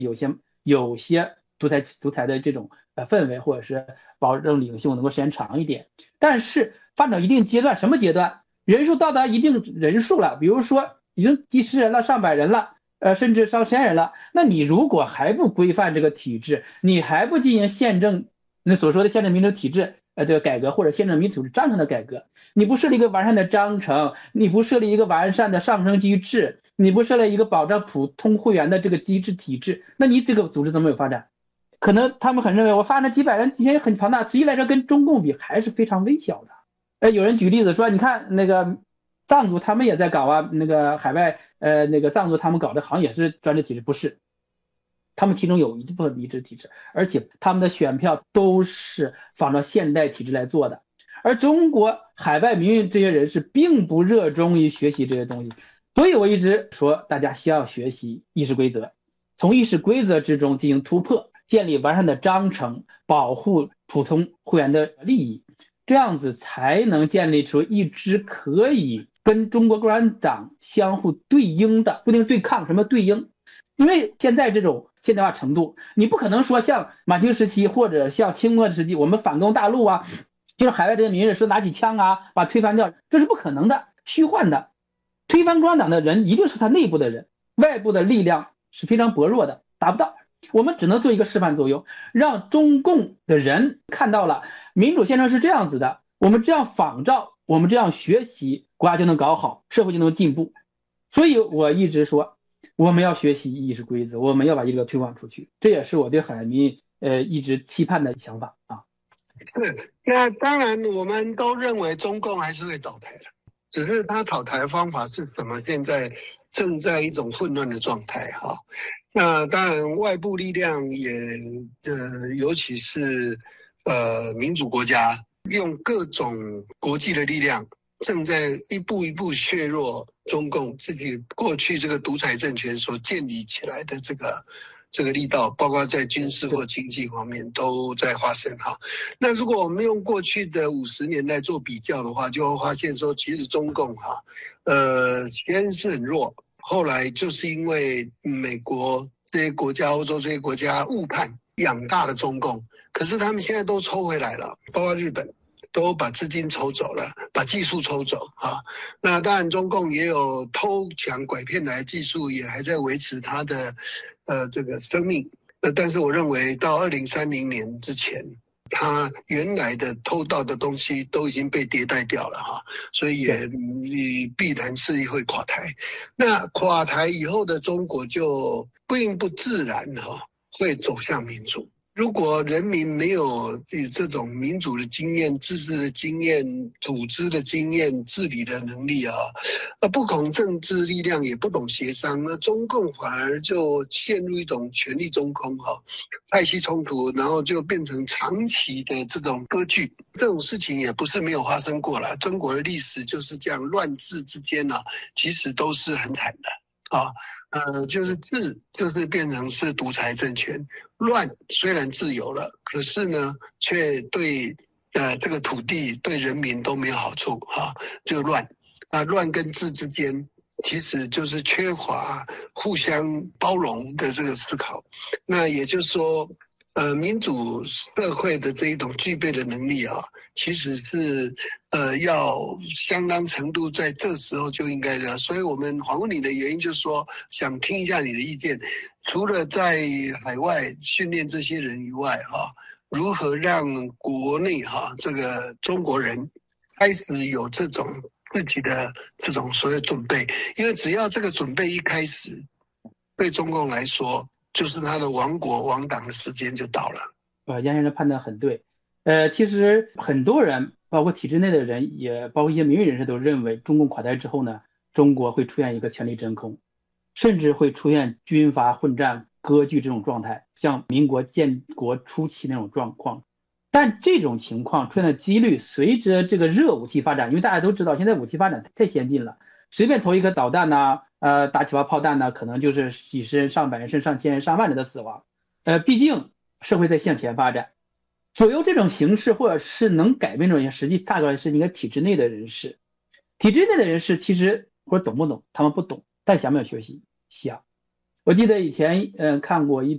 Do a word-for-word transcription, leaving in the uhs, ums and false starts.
有些有些独裁独裁的这种呃氛围，或者是保证领袖能够时间长一点。但是发展到一定阶段，什么阶段？人数到达一定人数了，比如说已经几十人了、上百人了，呃，甚至上千人了，那你如果还不规范这个体制，你还不进行宪政那所说的宪政民主体制呃这个改革，或者宪政民主章程的改革，你不设立一个完善的章程，你不设立一个完善的上升机制，你不设立一个保障普通会员的这个机制体制，那你这个组织怎么有发展？可能他们很认为我发展几百人，也很庞大，实际来说跟中共比还是非常微小的。呃，有人举例子说，你看那个藏族他们也在搞啊，那个海外呃那个藏族他们搞的好像也是专制体制，不是？他们其中有一部分民主体制，而且他们的选票都是仿照现代体制来做的。而中国海外民运这些人士并不热衷于学习这些东西，所以我一直说大家需要学习议事规则，从议事规则之中进行突破，建立完善的章程，保护普通会员的利益。这样子才能建立出一支可以跟中国共产党相互对应的，不一定对抗，什么对应？因为现在这种现代化程度，你不可能说像满清时期或者像清末时期，我们反攻大陆啊，就是海外这些民人是拿起枪啊，把推翻掉，这是不可能的，虚幻的。推翻共产党的人一定是他内部的人，外部的力量是非常薄弱的，达不到。我们只能做一个示范作用，让中共的人看到了民主宪政是这样子的，我们这样仿照，我们这样学习，国家就能搞好，社会就能进步。所以我一直说，我们要学习议事规则，我们要把这个推广出去，这也是我对海民呃一直期盼的想法啊。 是，那当然我们都认为中共还是会倒台的，只是他倒台的方法是什么，现在正在一种混乱的状态哈。那当然，外部力量也呃，尤其是呃民主国家，用各种国际的力量，正在一步一步削弱中共自己过去这个独裁政权所建立起来的这个这个力道，包括在军事或经济方面都在发生哈。那如果我们用过去的五十年来做比较的话，就会发现说，其实中共哈，呃，先是很弱。后来就是因为美国这些国家、欧洲这些国家误判养大了中共，可是他们现在都抽回来了，包括日本都把资金抽走了，把技术抽走啊。那当然，中共也有偷抢拐骗来的技术，也还在维持它的呃这个生命。呃，但是我认为到二零三零年之前，他原来的偷盗的东西都已经被迭代掉了哈，所以也你必然是会垮台。那垮台以后的中国就并不自然哈会走向民主。如果人民没有这种民主的经验、自治的经验、组织的经验、治理的能力啊，呃，不懂政治力量，也不懂协商，那中共反而就陷入一种权力中空哈，派系冲突，然后就变成长期的这种割据。这种事情也不是没有发生过了，中国的历史就是这样，乱治之间呢、啊，其实都是很惨的啊。呃，就是治，就是变成是独裁政权。乱虽然自由了，可是呢，却对呃这个土地、对人民都没有好处啊，就乱。啊，乱跟治之间，其实就是缺乏互相包容的这个思考。那也就是说，呃，民主社会的这一种具备的能力啊，其实是呃要相当程度在这时候就应该的。所以我们访问你的原因就是说，想听一下你的意见。除了在海外训练这些人以外啊，如何让国内哈、啊、这个中国人开始有这种自己的这种所谓准备？因为只要这个准备一开始，对中共来说，就是他的亡国亡党的时间就到了。 呃，杨先生判断很对。呃，其实很多人，包括体制内的人，也包括一些民运人士，都认为中共垮台之后呢，中国会出现一个权力真空，甚至会出现军阀混战、割据这种状态，像民国建国初期那种状况。但这种情况出现的几率，随着这个热武器发展，因为大家都知道现在武器发展太先进了，随便投一颗导弹呐、呃，打几发炮弹呢，可能就是几十人、上百人、甚至上千人、上万人的死亡。呃，毕竟社会在向前发展，左右这种形势或者是能改变这种实际，大概是应该体制内的人士。体制内的人士其实或者懂不懂，他们不懂，但想不想学习？想。 我记得以前嗯看过一